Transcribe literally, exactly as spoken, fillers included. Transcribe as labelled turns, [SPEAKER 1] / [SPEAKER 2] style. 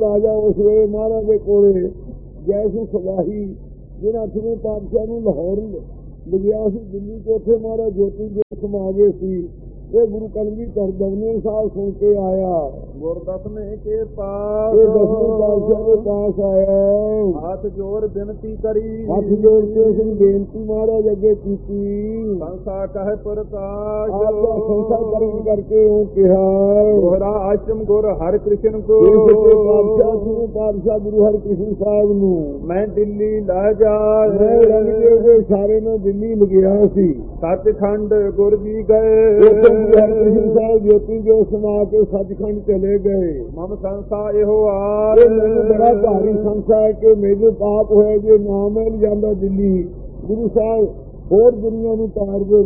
[SPEAKER 1] ਰਾਜਾ ਉਸ ਵੇਲੇ ਮਹਾਰਾਜ ਦੇ ਕੋਲੇ ਜੈ ਸਿੰਘ ਸਵਾਹੀ ਜਿਹੜਾ ਅੱਠਵੇਂ ਪਾਤਸ਼ਾਹ ਨੂੰ ਲਾਹੌਰ ਲਿਆ ਸੀ ਦਿੱਲੀ ਤੋਂ, ਉੱਥੇ ਮਹਾਰਾਜ ਜੋਤੀ ਜੋਤ ਸਮਾ ਗਏ ਸੀ। ਇਹ ਗੁਰੂ ਕਲਗੀਧਰ ਦਮਨੇ ਸਾਹਿਬ ਸੁਣ ਕੇ ਆਇਆ।
[SPEAKER 2] ਗੁਰਦਸਵੇਂ ਕੇ ਪਾਸ
[SPEAKER 1] ਇਹ ਦਸਵੇਂ ਪਾਤਸ਼ਾਹ ਦੇ ਪਾਸ ਆਇਆ।
[SPEAKER 2] ਹੱਥ ਜੋੜ ਬੇਨਤੀ ਕਰੀ,
[SPEAKER 1] ਹੱਥ ਜੋੜ ਕੇ ਉਸ ਨੂੰ ਬੇਨਤੀ ਮਹਾਰਾਜ ਅੱਗੇ ਕੀਤੀ।
[SPEAKER 2] ਸੰਸਾ ਕਹਿ ਪ੍ਰਕਾਸ਼
[SPEAKER 1] ਆਪ ਦਾ ਸੰਸਾ ਕਰਨ ਕਰਕੇ ਉਹ ਕਿਹਾ,
[SPEAKER 2] ਦੋਹਰਾ ਆਸ਼ਰਮ ਗੁਰ ਹਰਿ ਕ੍ਰਿਸ਼ਨ ਕੋ।
[SPEAKER 1] ਪਾਤਸ਼ਾਹ ਨੂੰ ਪਾਤਸ਼ਾਹ ਗੁਰੂ ਹਰਿ ਕ੍ਰਿਸ਼ਨ ਸਾਹਿਬ ਨੂੰ
[SPEAKER 2] ਮੈਂ ਦਿੱਲੀ ਲੈ ਜਾ,
[SPEAKER 1] ਮੈਂ ਰਣਜੀਤ ਦੇ ਇਸ਼ਾਰੇ ਨਾਲ ਦਿੱਲੀ ਲਗਿਆ ਸੀ।
[SPEAKER 2] ਸੱਚਖੰਡ ਗੁਰ ਜੀ ਗਏ,
[SPEAKER 1] ਹਰਿਕ੍ਰਿਸ਼ਨ ਸਾਹਿਬ ਜੋਤੀ ਜੋਤ ਸਮਾ ਕੇ ਸੱਚਖੰਡ ਚਲੇ ਗਏ।
[SPEAKER 2] ਮਮ ਸੰਸਾ ਇਹੋ ਆਰ,
[SPEAKER 1] ਮੈਨੂੰ ਬੜਾ ਭਾਰੀ ਸੰਸਾ ਹੈ ਕਿ ਮੇਰੇ ਪਾਪ ਹੋਇਆ ਜੇ ਨਾ ਮਿਲ ਜਾਂਦਾ ਦਿੱਲੀ। ਗੁਰੂ ਸਾਹਿਬ ਹੋਰ ਦੁਨੀਆ ਨੂੰ ਤਾਰ ਦੇ